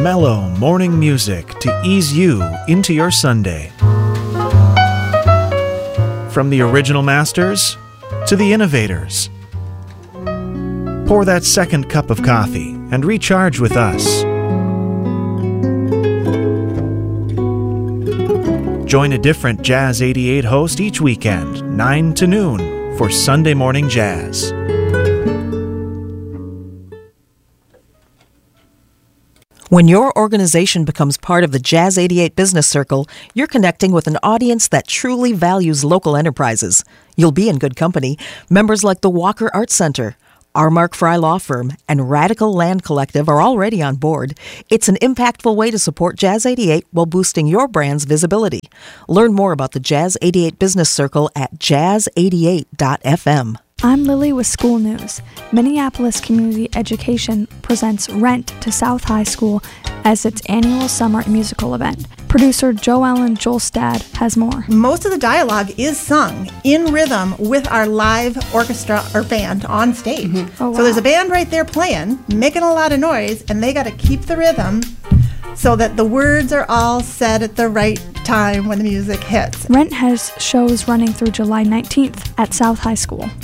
mellow morning music to ease you into your Sunday. From the original masters to the innovators. Pour that second cup of coffee and recharge with us. Join a different Jazz 88 host each weekend, 9 to noon, for Sunday Morning Jazz. When your organization becomes part of the Jazz 88 Business Circle, you're connecting with an audience that truly values local enterprises. You'll be in good company. Members like the Walker Arts Center, our Mark Fry Law Firm, and Radical Land Collective are already on board. It's an impactful way to support Jazz 88 while boosting your brand's visibility. Learn more about the Jazz 88 Business Circle at jazz88.fm. I'm Lily with School News. Minneapolis Community Education presents Rent to South High School as its annual summer musical event. Producer Joellen Jolstad has more. Most of the dialogue is sung in rhythm with our live orchestra or band on stage. Oh, wow. So there's a band right there playing, making a lot of noise, and they got to keep the rhythm so that the words are all said at the right time when the music hits. Rent has shows running through July 19th at South High School.